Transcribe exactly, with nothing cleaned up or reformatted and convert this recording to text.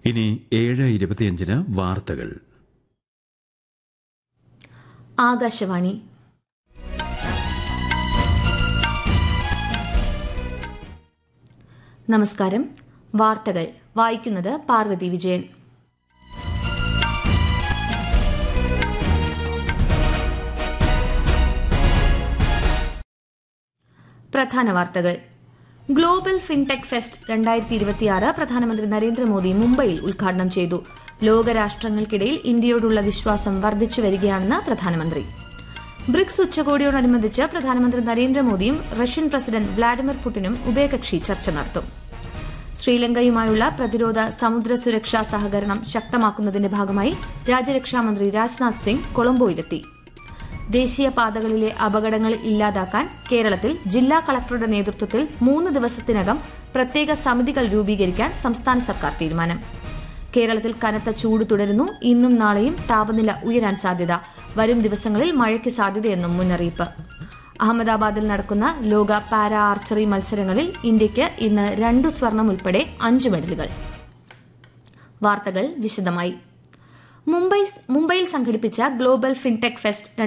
ഇനി ഏഴ് ഇരുപത്തിയഞ്ചിന് വാർത്തകൾ. ആകാശവാണി. നമസ്കാരം. വാർത്തകൾ വായിക്കുന്നത് പാർവതി വിജയൻ. പ്രധാന വാർത്തകൾ. ഗ്ലോബൽ ഫിൻടെക് ഫെസ്റ്റ് രണ്ടായിരത്തി ഇരുപത്തിയാറ് പ്രധാനമന്ത്രി നരേന്ദ്രമോദി മുംബൈയിൽ ഉദ്ഘാടനം ചെയ്തു. ലോകരാഷ്ട്രങ്ങൾക്കിടയിൽ ഇന്ത്യയോടുള്ള വിശ്വാസം വർദ്ധിച്ചു വരികയാണെന്ന് പ്രധാനമന്ത്രി. ബ്രിക്സ് ഉച്ചകോടിയോടനുബന്ധിച്ച് പ്രധാനമന്ത്രി നരേന്ദ്രമോദിയും റഷ്യൻ പ്രസിഡന്റ് വ്ളാഡിമിർ പുടിനും ഉഭയകക്ഷി ചർച്ച നടത്തും. ശ്രീലങ്കയുമായുള്ള പ്രതിരോധ സമുദ്ര സുരക്ഷാ സഹകരണം ശക്തമാക്കുന്നതിന്റെ ഭാഗമായി രാജ്യരക്ഷാമന്ത്രി രാജ്നാഥ് സിംഗ് കൊളംബോയിലെത്തി. ദേശീയപാതകളിലെ അപകടങ്ങൾ ഇല്ലാതാക്കാൻ കേരളത്തിൽ ജില്ലാ കളക്ടറുടെ നേതൃത്വത്തിൽ മൂന്ന് ദിവസത്തിനകം പ്രത്യേക സമിതികൾ രൂപീകരിക്കാൻ സംസ്ഥാന സർക്കാർ തീരുമാനം. കേരളത്തിൽ കനത്ത ചൂട് തുടരുന്നു. ഇന്നും നാളെയും താപനില ഉയരാൻ സാധ്യത. വരും ദിവസങ്ങളിൽ മഴയ്ക്ക് സാധ്യതയെന്നും മുന്നറിയിപ്പ്. അഹമ്മദാബാദിൽ നടക്കുന്ന ലോക പാരാ ആർച്ചറി മത്സരങ്ങളിൽ ഇന്ത്യയ്ക്ക് ഇന്ന് രണ്ട് സ്വർണം ഉൾപ്പെടെ അഞ്ച് മെഡലുകൾ. വാർത്തകൾ വിശദമായി. മുംബൈ മുംബൈയിൽ സംഘടിപ്പിച്ച ഗ്ലോബൽ ഫിൻടെക് ഫെസ്റ്റ്